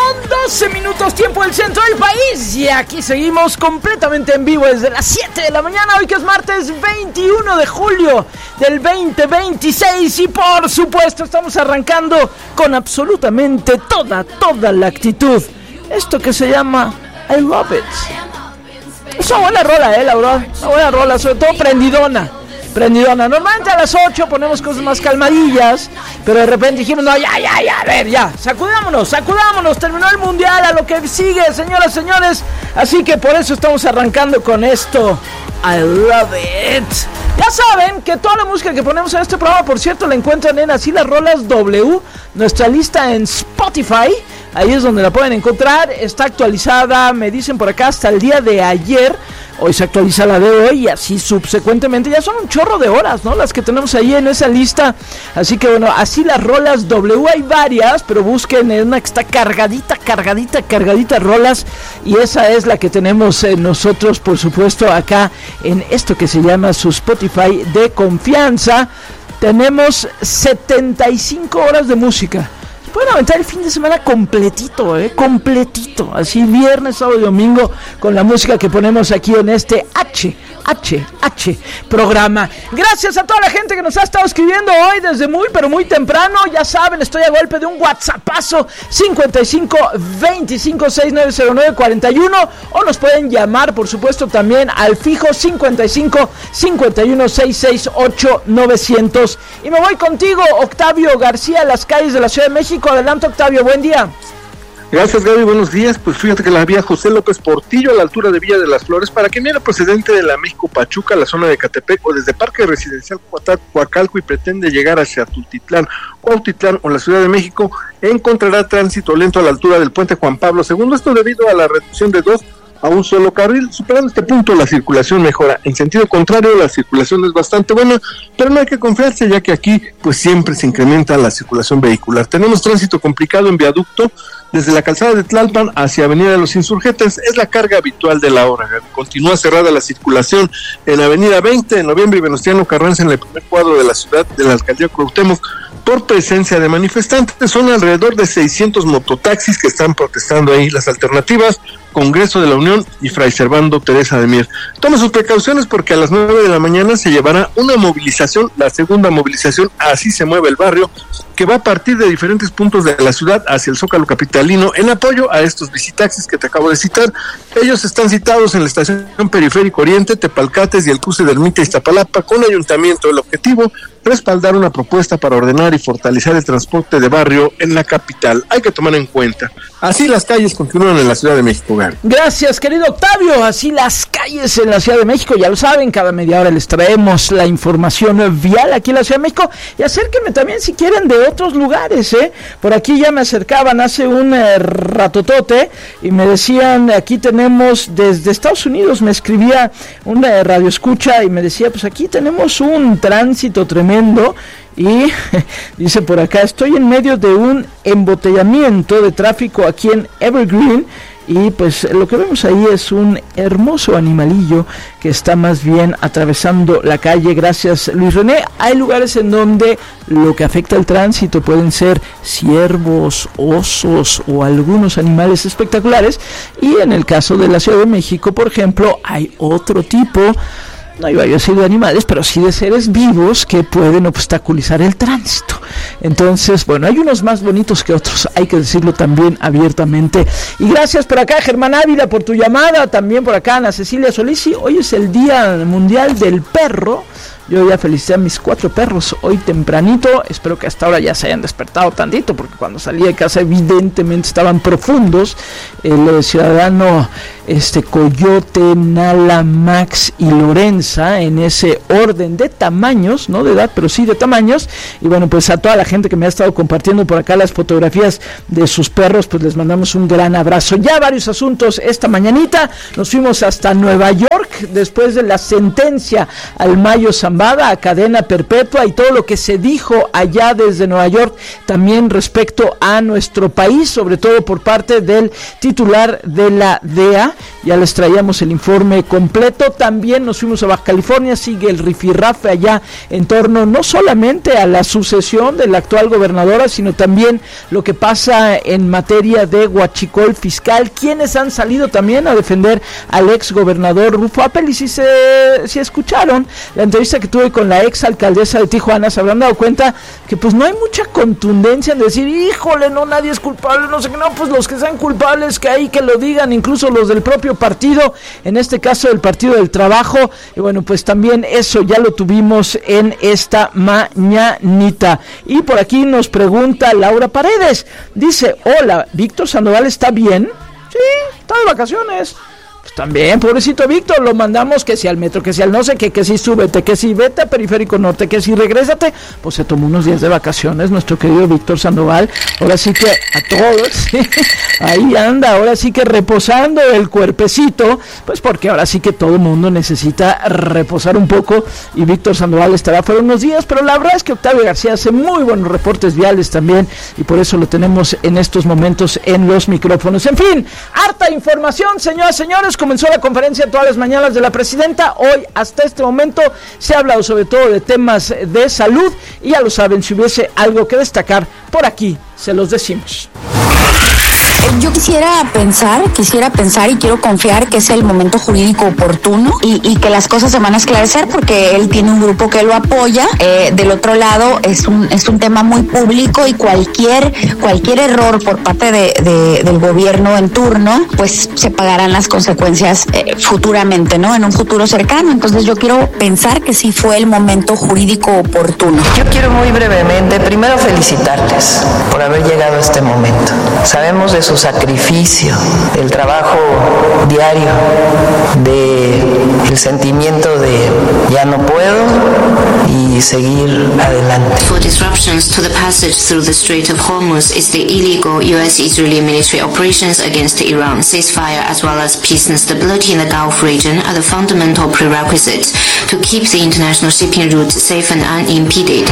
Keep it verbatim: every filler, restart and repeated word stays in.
doce minutos tiempo del centro del país. Y aquí seguimos completamente en vivo desde las siete de la mañana. Hoy que es martes veintiuno de julio del veinte veintiséis. Y por supuesto estamos arrancando con absolutamente toda, toda la actitud. Esto que se llama I Love It. Es una buena rola, eh, la verdad. Una buena rola, sobre todo prendidona. Prendidona. Normalmente a las ocho ponemos cosas más calmadillas, pero de repente dijimos, no, ya, ya, ya, a ver, ya, sacudámonos, sacudámonos, terminó el mundial, a lo que sigue, señoras, señores, así que por eso estamos arrancando con esto, I Love It. Ya saben que toda la música que ponemos en este programa, por cierto, la encuentran en Así las Rolas W, nuestra lista en Spotify, ahí es donde la pueden encontrar, está actualizada, me dicen por acá, hasta el día de ayer. Hoy se actualiza la de hoy y así subsecuentemente. Ya son un chorro de horas, ¿no? Las que tenemos ahí en esa lista. Así que bueno, Así las Rolas W, hay varias, pero busquen en una que está cargadita, cargadita, cargadita rolas. Y esa es la que tenemos eh, nosotros, por supuesto, acá en esto que se llama su Spotify de confianza. Tenemos setenta y cinco horas de música. Pueden aventar el fin de semana completito, eh, completito, así viernes, sábado y domingo con la música que ponemos aquí en este H, H, H programa. Gracias a toda la gente que nos ha estado escribiendo hoy desde muy, pero muy temprano. Ya saben, estoy a golpe de un WhatsAppazo cincuenta y cinco veinticinco sesenta y nueve cero nueve cuarenta y uno, o nos pueden llamar, por supuesto, también al fijo cincuenta y cinco cincuenta y uno sesenta y seis ocho novecientos. Y me voy contigo, Octavio García, a las calles de la Ciudad de México. Adelante, Octavio, buen día. Gracias, Gaby, buenos días. Pues fíjate que la vía José López Portillo a la altura de Villa de las Flores, para quien era procedente de la México Pachuca, la zona de Catepec, o desde Parque Residencial Coacalco y pretende llegar hacia Tultitlán, Cuautitlán o la Ciudad de México, encontrará tránsito lento a la altura del puente Juan Pablo segundo, esto debido a la reducción de dos a un solo carril. Superando este punto, la circulación mejora. En sentido contrario, la circulación es bastante buena, pero no hay que confiarse, ya que aquí pues siempre se incrementa la circulación vehicular. Tenemos tránsito complicado en viaducto desde la calzada de Tlalpan hacia Avenida de los Insurgentes. Es la carga habitual de la hora. Continúa cerrada la circulación en Avenida veinte de Noviembre y Venustiano Carranza, en el primer cuadro de la ciudad, de la alcaldía Cuauhtémoc, por presencia de manifestantes. Son alrededor de seiscientos mototaxis que están protestando ahí. Las alternativas: Congreso de la Unión y Fray Servando Teresa de Mier. Tome sus precauciones porque a las nueve de la mañana se llevará una movilización, la segunda movilización, Así se mueve el barrio, que va a partir de diferentes puntos de la ciudad hacia el Zócalo capitalino en apoyo a estos visitaxis que te acabo de citar. Ellos están citados en la estación Periférico Oriente, Tepalcates y el cruce de Ermita Iztapalapa con ayuntamiento. El objetivo: respaldar una propuesta para ordenar y fortalecer el transporte de barrio en la capital. Hay que tomar en cuenta. Así las calles continúan en la Ciudad de México, Gary. Gracias, querido Octavio. Así las calles en la Ciudad de México, ya lo saben, cada media hora les traemos la información vial aquí en la Ciudad de México. Y acérquenme también si quieren de otros lugares, ¿eh? Por aquí ya me acercaban hace un eh, ratotote y me decían, aquí tenemos desde Estados Unidos, me escribía una radio escucha y me decía, pues aquí tenemos un tránsito tremendo. Y dice por acá, estoy en medio de un embotellamiento de tráfico aquí en Evergreen. Y pues lo que vemos ahí es un hermoso animalillo que está más bien atravesando la calle. Gracias, Luis René. Hay lugares en donde lo que afecta al tránsito pueden ser ciervos, osos o algunos animales espectaculares. Y en el caso de la Ciudad de México, por ejemplo, hay otro tipo, no iba yo a decir de animales, pero sí de seres vivos que pueden obstaculizar el tránsito. Entonces, bueno, hay unos más bonitos que otros, hay que decirlo también abiertamente. Y gracias por acá, Germán Ávila, por tu llamada. También por acá, Ana Cecilia Solís. Y hoy es el Día Mundial del Perro. Yo ya felicité a mis cuatro perros hoy tempranito. Espero que hasta ahora ya se hayan despertado tantito, porque cuando salí de casa evidentemente estaban profundos. El eh, ciudadano este Coyote, Nala, Max y Lorenza, en ese orden de tamaños, no de edad, pero sí de tamaños. Y bueno, pues a toda la gente que me ha estado compartiendo por acá las fotografías de sus perros, pues les mandamos un gran abrazo. Ya varios asuntos esta mañanita. Nos fuimos hasta Nueva York después de la sentencia al Mayo Zambada enrambada a cadena perpetua y todo lo que se dijo allá desde Nueva York también respecto a nuestro país, sobre todo por parte del titular de la D E A. Ya les traíamos el informe completo. También nos fuimos a Baja California, sigue el rifirrafe allá en torno no solamente a la sucesión de la actual gobernadora, sino también lo que pasa en materia de huachicol fiscal, quienes han salido también a defender al ex gobernador Rufo Appel. Y si se si escucharon la entrevista que tuve con la ex alcaldesa de Tijuana, se habrán dado cuenta que pues no hay mucha contundencia en decir, híjole, no, nadie es culpable, no sé qué, no, pues los que sean culpables, que ahí que lo digan, incluso los del propio partido, en este caso el Partido del Trabajo. Y bueno, pues también eso ya lo tuvimos en esta mañanita. Y por aquí nos pregunta Laura Paredes, dice, hola, ¿Víctor Sandoval está bien? Sí, está de vacaciones. Pues también, pobrecito Víctor, lo mandamos que si al metro, que si al no sé qué, que si súbete, que si vete a Periférico Norte, que si regrésate. Pues se tomó unos días de vacaciones nuestro querido Víctor Sandoval. Ahora sí que a todos, ¿sí? Ahí anda, ahora sí que reposando el cuerpecito, pues porque ahora sí que todo el mundo necesita reposar un poco, y Víctor Sandoval estará fuera unos días. Pero la verdad es que Octavio García hace muy buenos reportes viales también, y por eso lo tenemos en estos momentos en los micrófonos. En fin, harta información, señoras y señores. Comenzó la conferencia todas las mañanas de la presidenta. Hoy, hasta este momento, se ha hablado sobre todo de temas de salud, y ya lo saben, si hubiese algo que destacar, por aquí se los decimos. Yo quisiera pensar, quisiera pensar y quiero confiar que es el momento jurídico oportuno y, y que las cosas se van a esclarecer porque él tiene un grupo que lo apoya. Eh, del otro lado es un es un tema muy público y cualquier cualquier error por parte de, de del gobierno en turno, pues se pagarán las consecuencias eh, futuramente, ¿no? En un futuro cercano. Entonces yo quiero pensar que sí fue el momento jurídico oportuno. Yo quiero muy brevemente primero felicitarles por haber llegado a este momento. Sabemos de su sacrificio, del trabajo diario, del sentimiento de ya no puedo y seguir adelante. For disruptions to the passage through the Strait of Hormuz is the illegal U S-Israeli military operations against Iran. Ceasefire as well as peace and stability in the Gulf region are the fundamental prerequisites to keep the international shipping routes safe and unimpeded.